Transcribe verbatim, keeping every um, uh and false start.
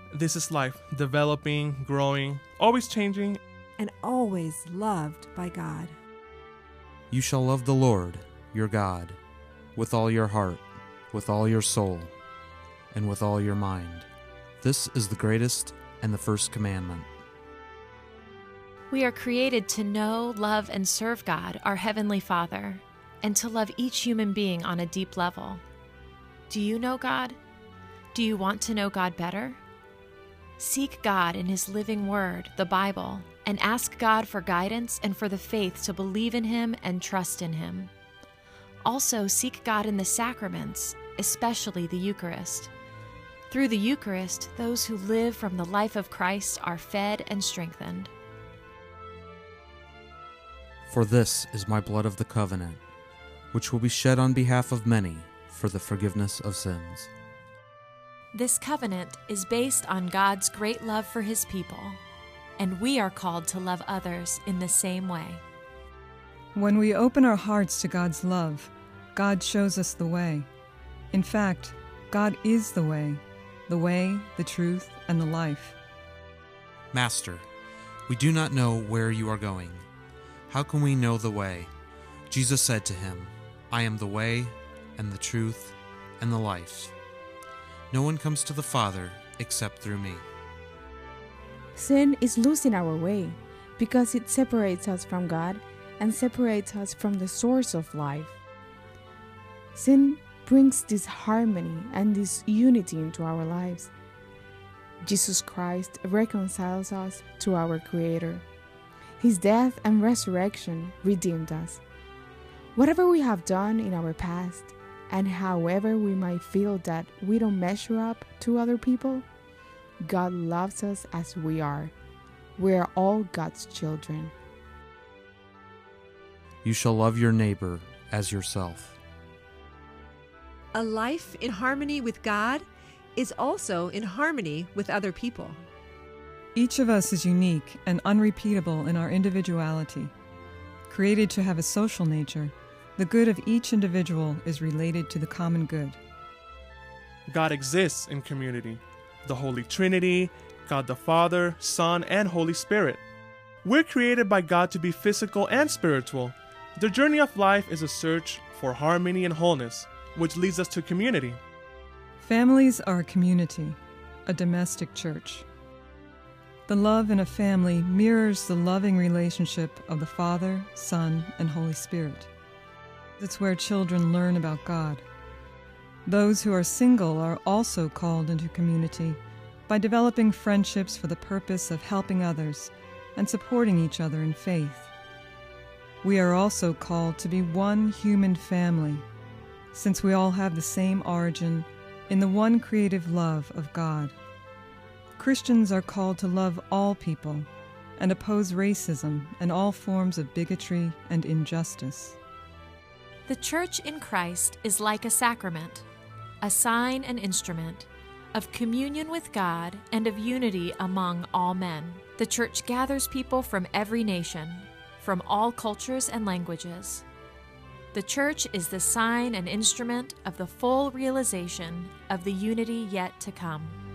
This is life, developing, growing, always changing, and always loved by God. You shall love the Lord, your God, with all your heart, with all your soul, and with all your mind. This is the greatest and the first commandment. We are created to know, love, and serve God, our Heavenly Father, and to love each human being on a deep level. Do you know God? Do you want to know God better? Seek God in His living Word, the Bible, and ask God for guidance and for the faith to believe in Him and trust in Him. Also, seek God in the sacraments, especially the Eucharist. Through the Eucharist, those who live from the life of Christ are fed and strengthened. For this is my blood of the covenant, which will be shed on behalf of many for the forgiveness of sins. This covenant is based on God's great love for His people, and we are called to love others in the same way. When we open our hearts to God's love, God shows us the way. In fact, God is the way, the way, the truth, and the life. Master, we do not know where you are going. How can we know the way? Jesus said to him, I am the way, and the truth, and the life. No one comes to the Father except through me. Sin is losing our way because it separates us from God and separates us from the source of life. Sin brings disharmony and disunity into our lives. Jesus Christ reconciles us to our Creator. His death and resurrection redeemed us. Whatever we have done in our past, and however we might feel that we don't measure up to other people, God loves us as we are. We are all God's children. You shall love your neighbor as yourself. A life in harmony with God is also in harmony with other people. Each of us is unique and unrepeatable in our individuality. Created to have a social nature, the good of each individual is related to the common good. God exists in community. The Holy Trinity, God the Father, Son, and Holy Spirit. We're created by God to be physical and spiritual. The journey of life is a search for harmony and wholeness, which leads us to community. Families are a community, a domestic church. The love in a family mirrors the loving relationship of the Father, Son, and Holy Spirit. It's where children learn about God. Those who are single are also called into community by developing friendships for the purpose of helping others and supporting each other in faith. We are also called to be one human family, since we all have the same origin in the one creative love of God. Christians are called to love all people and oppose racism and all forms of bigotry and injustice. The Church in Christ is like a sacrament, a sign and instrument of communion with God and of unity among all men. The Church gathers people from every nation, from all cultures and languages. The Church is the sign and instrument of the full realization of the unity yet to come.